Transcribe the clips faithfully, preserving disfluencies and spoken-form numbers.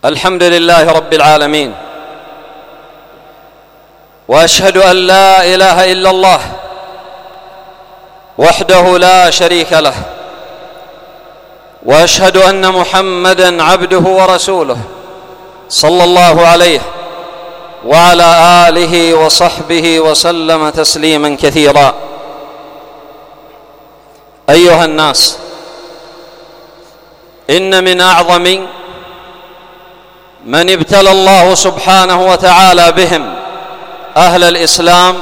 الحمد لله رب العالمين، وأشهد أن لا إله إلا الله وحده لا شريك له، وأشهد أن محمدًا عبده ورسوله صلى الله عليه وعلى آله وصحبه وسلم تسليمًا كثيرًا. أيها الناس، إن من أعظم من ابتلى الله سبحانه وتعالى بهم أهل الإسلام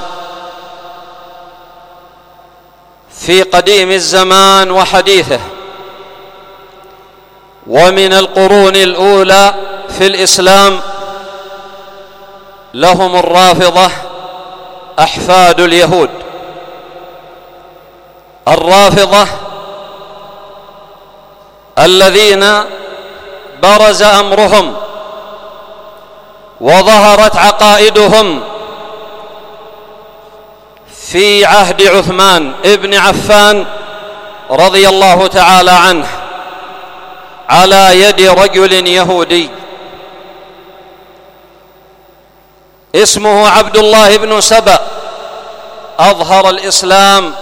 في قديم الزمان وحديثه، ومن القرون الأولى في الإسلام لهم الرافضة أحفاد اليهود. الرافضة الذين برز أمرهم وظهرت عقائدهم في عهد عثمان ابن عفان رضي الله تعالى عنه على يد رجل يهودي اسمه عبد الله بن سبأ. أظهر الإسلام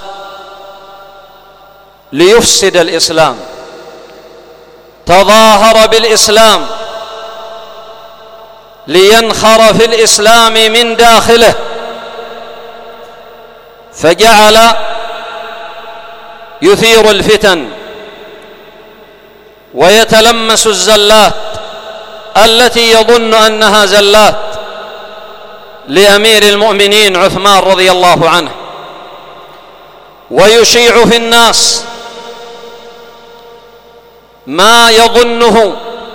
ليفسد الإسلام، تظاهر بالإسلام لينخر في الإسلام من داخله، فجعل يثير الفتن ويتلمس الزلات التي يظن أنها زلات لأمير المؤمنين عثمان رضي الله عنه، ويشيع في الناس ما يظنه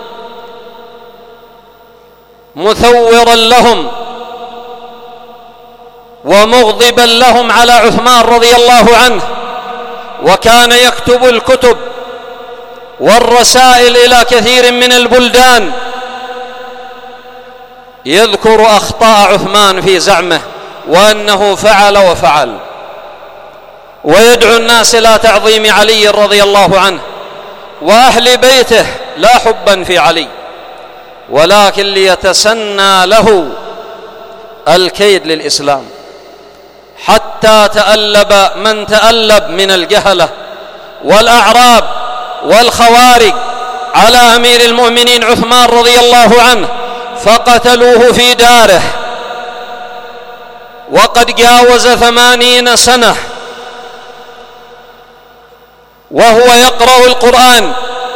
مثورا لهم ومغضبا لهم على عثمان رضي الله عنه. وكان يكتب الكتب والرسائل إلى كثير من البلدان يذكر أخطاء عثمان في زعمه وأنه فعل وفعل، ويدعو الناس إلى تعظيم علي رضي الله عنه وأهل بيته، لا حبا في علي ولكن ليتسنى له الكيد للإسلام، حتى تألب من تألب من الجهلة والأعراب والخوارج على أمير المؤمنين عثمان رضي الله عنه، فقتلوه في داره وقد جاوز ثمانين سنة وهو يقرأ القرآن،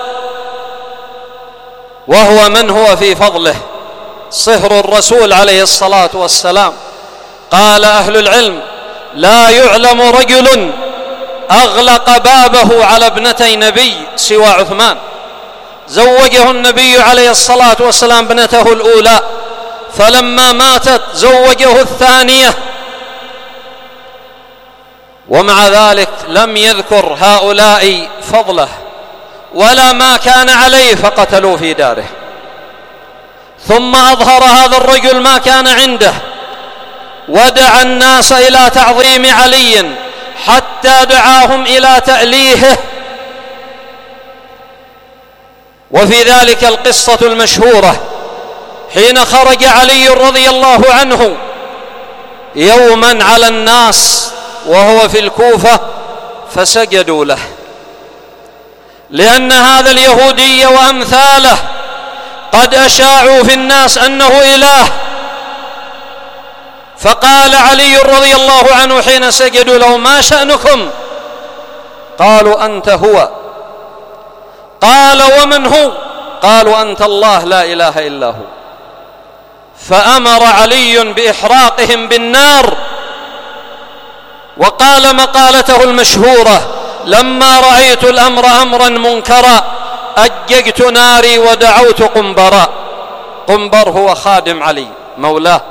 وهو من هو في فضله صهر الرسول عليه الصلاة والسلام. قال أهل العلم: لا يعلم رجل أغلق بابه على ابنتي نبي سوى عثمان. زوجه النبي عليه الصلاة والسلام ابنته الأولى، فلما ماتت زوجه الثانية، ومع ذلك لم يذكر هؤلاء فضله ولا ما كان عليه، فقتلوا في داره. ثم أظهر هذا الرجل ما كان عنده ودعا الناس إلى تعظيم علي حتى دعاهم إلى تأليهه. وفي ذلك القصة المشهورة حين خرج علي رضي الله عنه يوما على الناس وهو في الكوفة فسجدوا له، لأن هذا اليهودي وأمثاله قد أشاعوا في الناس أنه إله. فقال علي رضي الله عنه حين سجدوا له: ما شأنكم؟ قالوا: أنت هو. قال: ومن هو؟ قالوا: أنت الله لا إله إلا هو. فأمر علي بإحراقهم بالنار، وقال مقالته المشهورة: لما رأيت الأمر أمرا منكرا أججت ناري ودعوت قنبرا. قنبر هو خادم علي مولاه.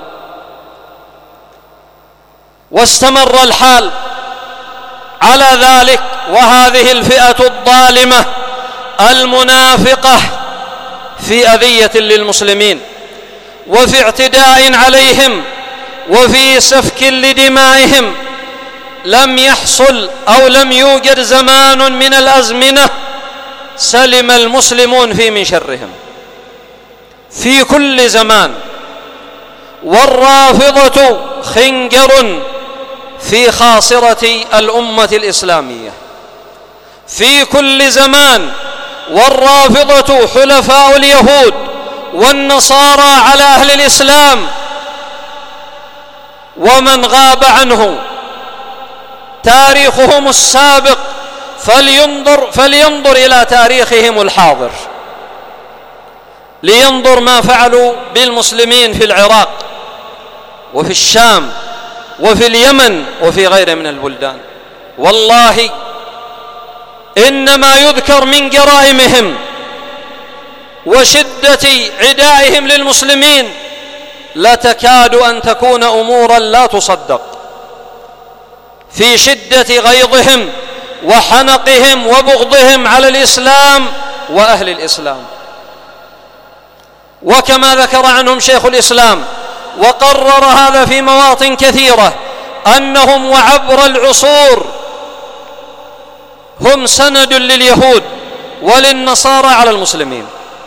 واستمر الحال على ذلك، وهذه الفئة الظالمة المنافقة في أذية للمسلمين وفي اعتداء عليهم وفي سفك لدمائهم. لم يحصل أو لم يوجد زمان من الأزمنة سلم المسلمون فيه من شرهم. في كل زمان، والرافضة خنجر في خاصرة الأمة الإسلامية في كل زمان، والرافضة حلفاء اليهود والنصارى على أهل الإسلام. ومن غاب عنه تاريخهم السابق فلينظر, فلينظر إلى تاريخهم الحاضر، لينظر ما فعلوا بالمسلمين في العراق وفي الشام وفي اليمن وفي غيره من البلدان. والله إنما يذكر من جرائمهم وشدة عدائهم للمسلمين لا تكاد أن تكون أمورا لا تصدق، في شدة غيظهم وحنقهم وبغضهم على الإسلام وأهل الإسلام. وكما ذكر عنهم شيخ الإسلام وقرر هذا في مواطن كثيرة أنهم وعبر العصور هم سند لليهود وللنصارى على المسلمين.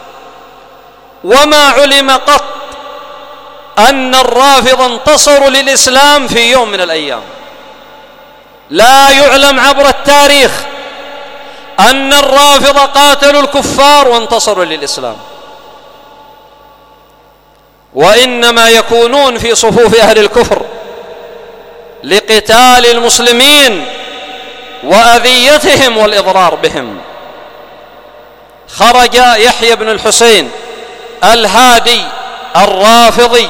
وما علم قط أن الرافضة انتصروا للإسلام في يوم من الأيام، لا يعلم عبر التاريخ أن الرافضة قاتلوا الكفار وانتصروا للإسلام، وإنما يكونون في صفوف أهل الكفر لقتال المسلمين وأذيتهم والإضرار بهم. خرج يحيى بن الحسين الهادي الرافضي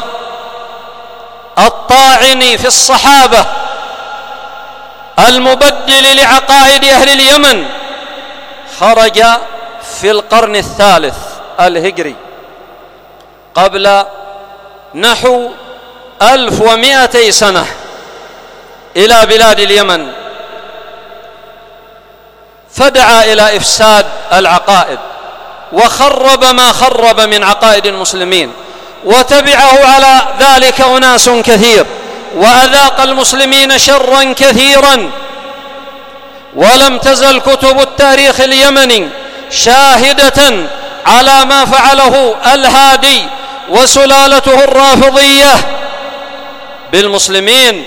الطاعن في الصحابة المبدل لعقائد أهل اليمن، خرج في القرن الثالث الهجري قبل نحو ألف ومائتي سنة إلى بلاد اليمن، فدعا إلى إفساد العقائد وخرب ما خرب من عقائد المسلمين، وتبعه على ذلك أناس كثير، وأذاق المسلمين شرا كثيرا. ولم تزل كتب التاريخ اليمني شاهدة على ما فعله الهادي وسلالته الرافضية بالمسلمين.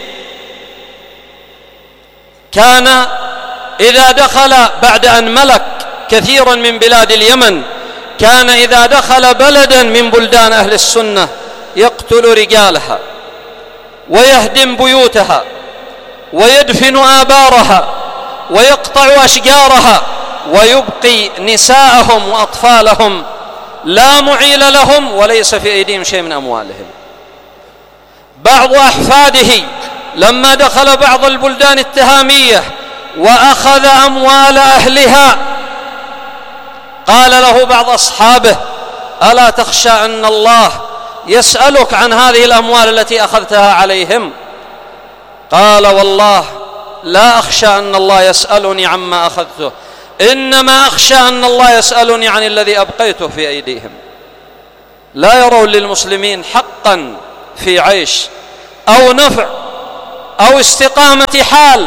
كان إذا دخل بعد أن ملك كثيرا من بلاد اليمن، كان إذا دخل بلدا من بلدان أهل السنة يقتل رجالها ويهدم بيوتها ويدفن آبارها ويقطع أشجارها ويبقي نساءهم وأطفالهم لا معيل لهم وليس في أيديهم شيء من أموالهم. بعض أحفاده لما دخل بعض البلدان التهامية وأخذ أموال أهلها قال له بعض أصحابه: ألا تخشى أن الله يسألك عن هذه الأموال التي أخذتها عليهم؟ قال: والله لا أخشى أن الله يسألني عما أخذته، إنما أخشى أن الله يسألني عن الذي أبقيته في أيديهم. لا يرون للمسلمين حقا في عيش أو نفع أو استقامة حال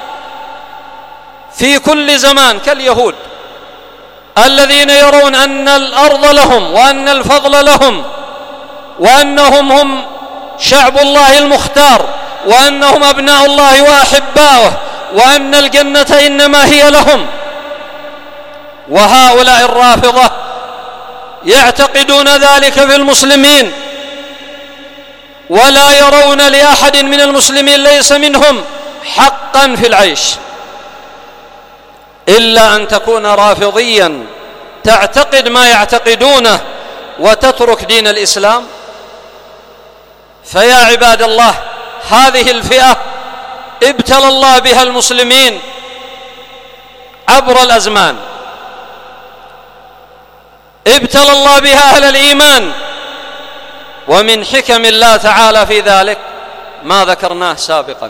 في كل زمان، كاليهود الذين يرون أن الأرض لهم وأن الفضل لهم وأنهم هم شعب الله المختار وأنهم أبناء الله وأحباؤه وأن الجنة إنما هي لهم. وهؤلاء الرافضة يعتقدون ذلك في المسلمين، ولا يرون لأحد من المسلمين ليس منهم حقا في العيش إلا أن تكون رافضيا تعتقد ما يعتقدونه وتترك دين الإسلام. فيا عباد الله، هذه الفئة ابتلى الله بها المسلمين عبر الأزمان، ابتلى الله بها أهل الإيمان، ومن حكم الله تعالى في ذلك ما ذكرناه سابقا: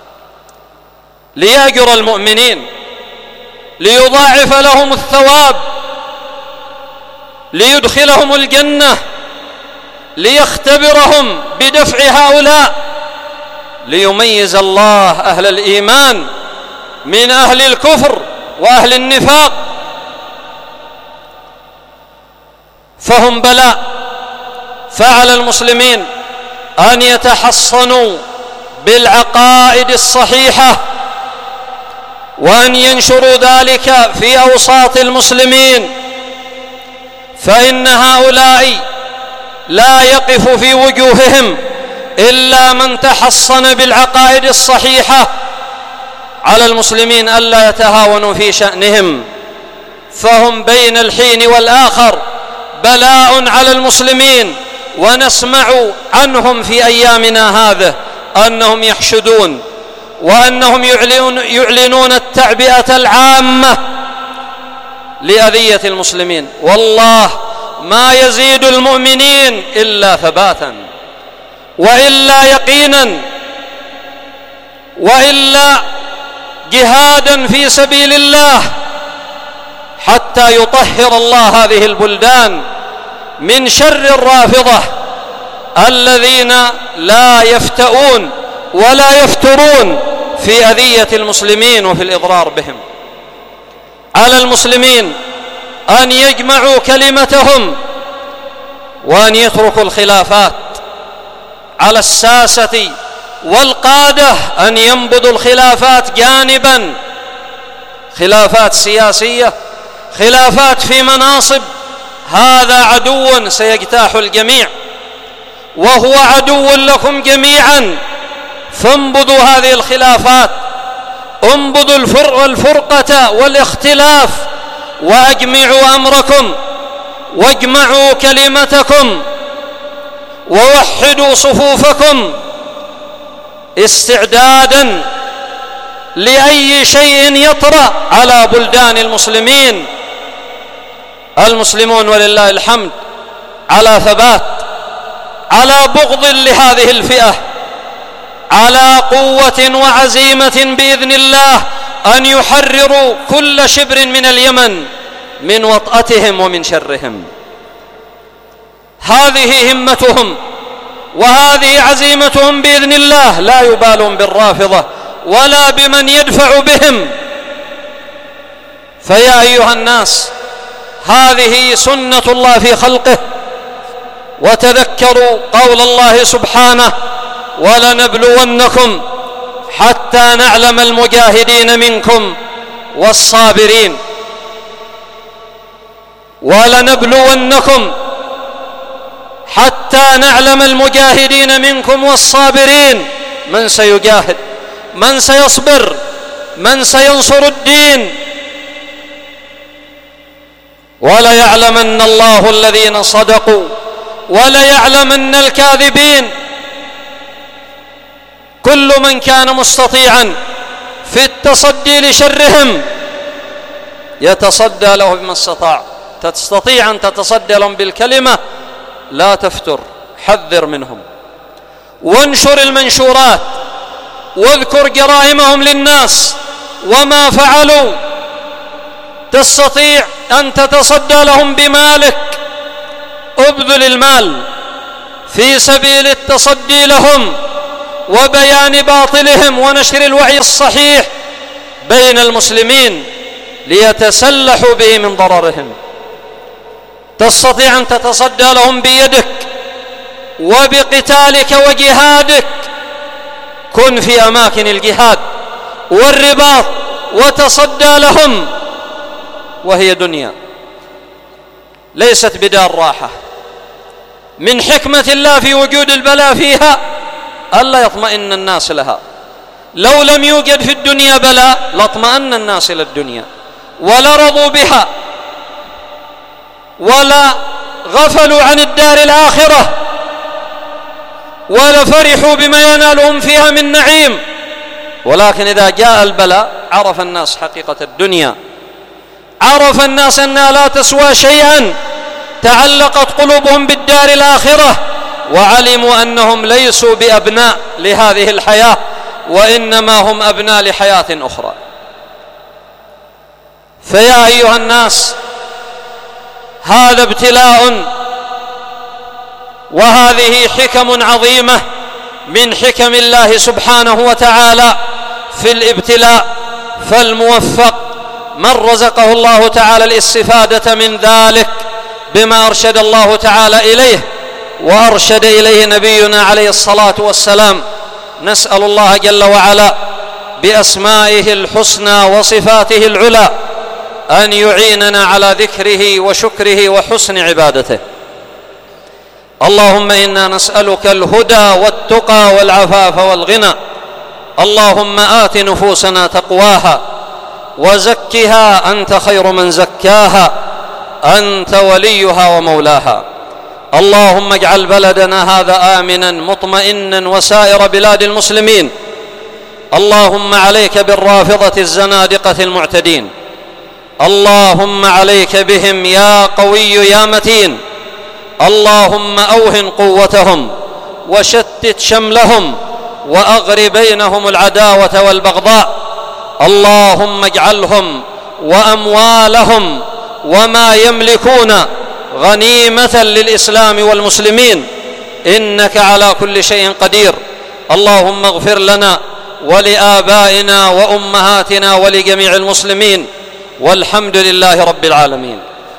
ليأجر المؤمنين، ليضاعف لهم الثواب، ليدخلهم الجنة، ليختبرهم بدفع هؤلاء، ليميز الله أهل الإيمان من أهل الكفر وأهل النفاق. فهم بلاء فعلى المسلمين أن يتحصنوا بالعقائد الصحيحة وأن ينشروا ذلك في أوساط المسلمين، فإن هؤلاء لا يقف في وجوههم إلا من تحصن بالعقائد الصحيحة. على المسلمين ألا يتهاونوا في شأنهم، فهم بين الحين والآخر بلاء على المسلمين، ونسمع عنهم في أيامنا هذه أنهم يحشدون وأنهم يعلنون, يعلنون التعبئة العامة لأذية المسلمين. والله ما يزيد المؤمنين إلا ثباتا وإلا يقينا وإلا جهادا في سبيل الله، حتى يطهر الله هذه البلدان من شر الرافضة الذين لا يفتؤون ولا يفترون في أذية المسلمين وفي الإضرار بهم. على المسلمين أن يجمعوا كلمتهم وأن يتركوا الخلافات. على الساسة والقادة أن ينبذوا الخلافات جانبا، خلافات سياسية، خلافات في مناصب، هذا عدو سيجتاح الجميع وهو عدو لكم جميعا. فانبذوا هذه الخلافات، انبذوا الفرقة والاختلاف، وأجمعوا أمركم واجمعوا كلمتكم ووحدوا صفوفكم استعدادا لأي شيء يطرأ على بلدان المسلمين. المسلمون ولله الحمد على ثبات، على بغض لهذه الفئة، على قوة وعزيمة بإذن الله أن يحرروا كل شبر من اليمن من وطأتهم ومن شرهم. هذه همتهم وهذه عزيمتهم بإذن الله، لا يبالون بالرافضة ولا بمن يدفع بهم. فيا أيها الناس، هذه سنة الله في خلقه، وتذكروا قول الله سبحانه: ولنبلونكم حتى نعلم المجاهدين منكم والصابرين. ولنبلونكم حتى نعلم المجاهدين منكم والصابرين. من سيجاهد؟ من سيصبر؟ من سينصر الدين؟ وليعلمن الله الذين صدقوا وليعلمن الكاذبين. كل من كان مستطيعا في التصدي لشرهم يتصدى له بما استطاع. تستطيع أن تتصدى لهم بالكلمة، لا تفتر، حذر منهم، وانشر المنشورات، واذكر جرائمهم للناس وما فعلوا. تستطيع أن تتصدى لهم بمالك، ابذل المال في سبيل التصدي لهم وبيان باطلهم ونشر الوعي الصحيح بين المسلمين ليتسلحوا به من ضررهم. تستطيع أن تتصدى لهم بيدك وبقتالك وجهادك. كن في أماكن الجهاد والرباط وتصدى لهم، وهي دنيا ليست بدار راحة. من حكمة الله في وجود البلاء فيها ألا يطمئن الناس لها. لو لم يوجد في الدنيا بلاء لاطمأن الناس إلى الدنيا ولا رضوا بها ولا غفلوا عن الدار الآخرة ولا فرحوا بما ينالهم فيها من نعيم. ولكن إذا جاء البلاء عرف الناس حقيقة الدنيا، عرف الناس أنها لا تسوى شيئا، تعلقت قلوبهم بالدار الآخرة، وعلموا أنهم ليسوا بأبناء لهذه الحياة، وإنما هم أبناء لحياة أخرى. فيا أيها الناس، هذا ابتلاء، وهذه حكم عظيمة من حكم الله سبحانه وتعالى في الابتلاء. فالموفق من رزقه الله تعالى الاستفادة من ذلك بما أرشد الله تعالى إليه، وأرشد إليه نبينا عليه الصلاة والسلام. نسأل الله جل وعلا بأسمائه الحسنى وصفاته العلى أن يعيننا على ذكره وشكره وحسن عبادته. اللهم إنا نسألك الهدى والتقى والعفاف والغنى. اللهم آت نفوسنا تقواها وزكها أنت خير من زكاها، أنت وليها ومولاها. اللهم اجعل بلدنا هذا آمنا مطمئنا وسائر بلاد المسلمين. اللهم عليك بالرافضة الزنادقة المعتدين، اللهم عليك بهم يا قوي يا متين. اللهم أوهن قوتهم وشتت شملهم وأغر بينهم العداوة والبغضاء. اللهم اجعلهم وأموالهم وما يملكون غنيمة للإسلام والمسلمين، إنك على كل شيء قدير. اللهم اغفر لنا ولآبائنا وأمهاتنا ولجميع المسلمين، والحمد لله رب العالمين.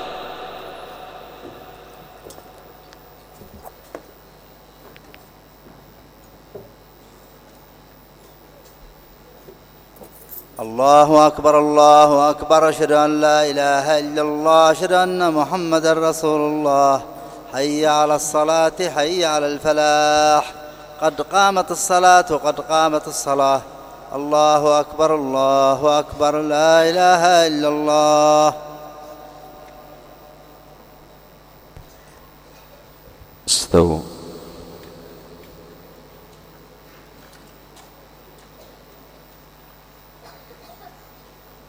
الله أكبر الله أكبر، أشهد أن لا إله إلا الله، أشهد أن محمدا رسول الله. حي على الصلاة حي على الفلاح، قد قامت الصلاة قد قامت الصلاة. الله أكبر الله أكبر، لا إله إلا الله. استووا.